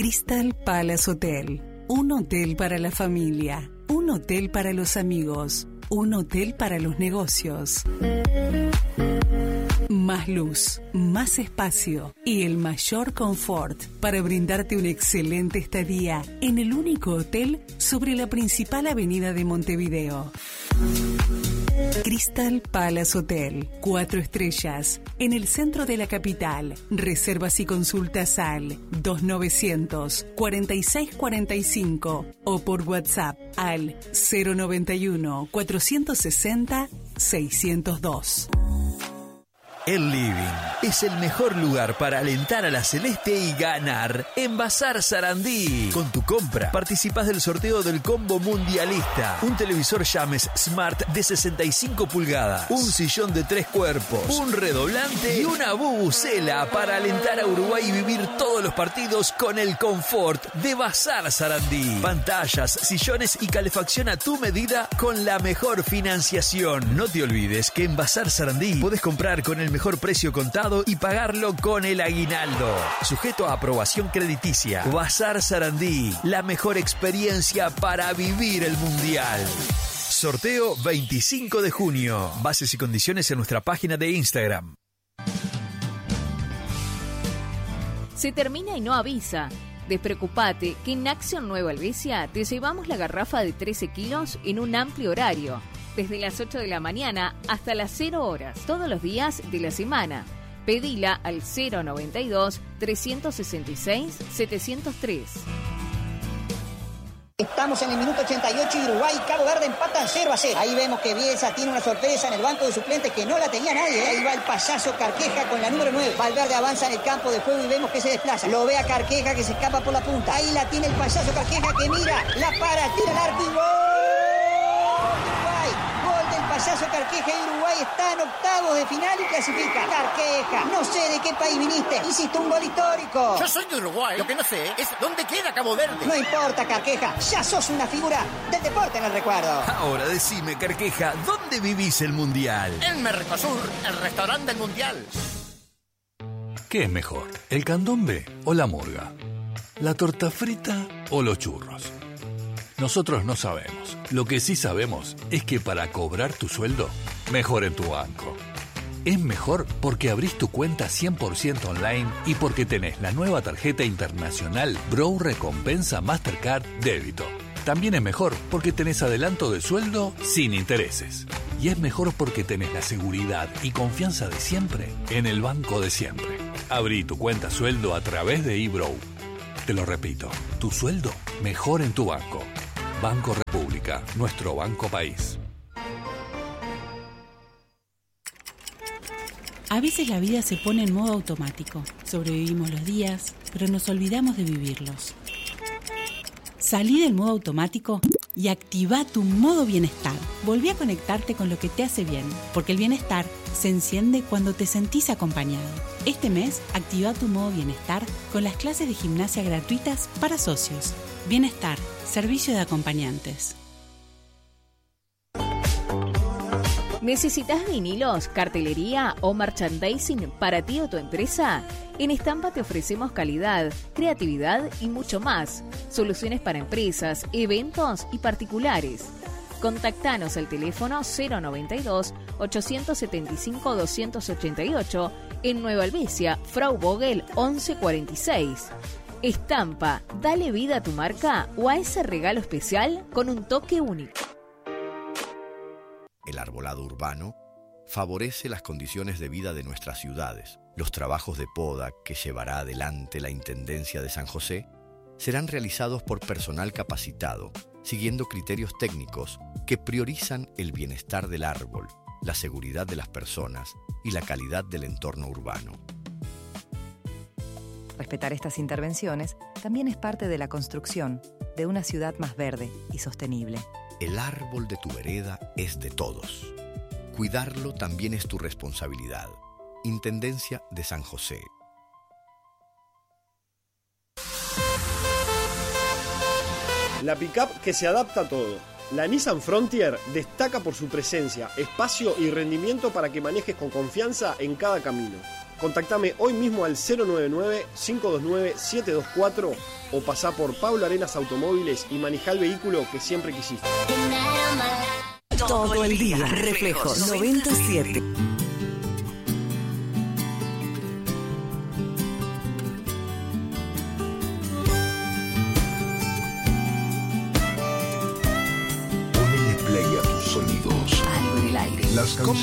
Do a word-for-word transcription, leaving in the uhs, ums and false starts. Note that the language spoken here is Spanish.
Crystal Palace Hotel. Un hotel para la familia, un hotel para los amigos, un hotel para los negocios. Más luz, más espacio y el mayor confort para brindarte una excelente estadía en el único hotel sobre la principal avenida de Montevideo. Crystal Palace Hotel, cuatro estrellas, en el centro de la capital. Reservas y consultas al dos novecientos, cuarenta y seis cuarenta y cinco o por WhatsApp al cero noventa y uno, cuatrocientos sesenta, seiscientos dos. El Living es el mejor lugar para alentar a la Celeste y ganar en Bazar Sarandí. Con tu compra participas del sorteo del combo mundialista, un televisor Llames Smart de sesenta y cinco pulgadas, un sillón de tres cuerpos, un redoblante y una bubucela para alentar a Uruguay y vivir todos los partidos con el confort de Bazar Sarandí. Pantallas, sillones y calefacción a tu medida con la mejor financiación. No te olvides que en Bazar Sarandí podés comprar con el mejor precio contado y pagarlo con el aguinaldo. Sujeto a aprobación crediticia. Bazar Sarandí, la mejor experiencia para vivir el Mundial. Sorteo veinticinco de junio. Bases y condiciones en nuestra página de Instagram. Se termina y no avisa. Despreocupate que en Action Nueva Helvecia te llevamos la garrafa de trece kilos en un amplio horario. Desde las ocho de la mañana hasta las cero horas, todos los días de la semana. Pedila al cero noventa y dos, trescientos sesenta y seis, setecientos tres. Estamos en el minuto ochenta y ocho y Uruguay y Cabo Verde empatan cero a cero. Ahí vemos que Bielsa tiene una sorpresa en el banco de suplentes que no la tenía nadie. Ahí va el payaso Carqueja con la número nueve. Valverde avanza en el campo de juego y vemos que se desplaza. Lo ve a Carqueja que se escapa por la punta. Ahí la tiene el payaso Carqueja que mira, la para, tira el arco y ¡gol! Gol del payaso Carqueja y Uruguay está en octavos de final y clasifica. Carqueja, no sé de qué país viniste, hiciste un gol histórico. Yo soy de Uruguay, lo que no sé es dónde queda Cabo Verde. No importa, Carqueja, ya sos una figura del deporte en el recuerdo. Ahora decime, Carqueja, ¿dónde vivís el Mundial? En Mercosur, el restaurante del Mundial. ¿Qué es mejor, el candombe o la murga? ¿La torta frita o los churros? Nosotros no sabemos. Lo que sí sabemos es que para cobrar tu sueldo, mejor en tu banco. Es mejor porque abrís tu cuenta cien por ciento online y porque tenés la nueva tarjeta internacional Bro Recompensa Mastercard Débito. También es mejor porque tenés adelanto de sueldo sin intereses. Y es mejor porque tenés la seguridad y confianza de siempre en el banco de siempre. Abrí tu cuenta sueldo a través de eBrow. Te lo repito, tu sueldo mejor en tu banco. Banco República, nuestro banco país. A veces la vida se pone en modo automático. Sobrevivimos los días, pero nos olvidamos de vivirlos. Salí del modo automático y activá tu modo bienestar. Volví a conectarte con lo que te hace bien, porque el bienestar se enciende cuando te sentís acompañado. Este mes, activá tu modo bienestar con las clases de gimnasia gratuitas para socios. Bienestar, servicio de acompañantes. ¿Necesitas vinilos, cartelería o merchandising para ti o tu empresa? En Estampa te ofrecemos calidad, creatividad y mucho más. Soluciones para empresas, eventos y particulares. Contactanos al teléfono cero noventa y dos, ochocientos setenta y cinco, doscientos ochenta y ocho en Nueva Helvecia, Frau Vogel once cuarenta y seis. Estampa, dale vida a tu marca o a ese regalo especial con un toque único. El arbolado urbano favorece las condiciones de vida de nuestras ciudades. Los trabajos de poda que llevará adelante la Intendencia de San José serán realizados por personal capacitado, siguiendo criterios técnicos que priorizan el bienestar del árbol, la seguridad de las personas y la calidad del entorno urbano. Respetar estas intervenciones también es parte de la construcción de una ciudad más verde y sostenible. El árbol de tu vereda es de todos. Cuidarlo también es tu responsabilidad. Intendencia de San José. La pick-up que se adapta a todo. La Nissan Frontier destaca por su presencia, espacio y rendimiento para que manejes con confianza en cada camino. Contactame hoy mismo al cero nueve nueve, cinco dos nueve, siete dos cuatro o pasá por Pablo Arenas Automóviles y manejá el vehículo que siempre quisiste. Todo el día. Reflejos noventa y siete. Ponele play a tus sonidos. Algo en el aire. Las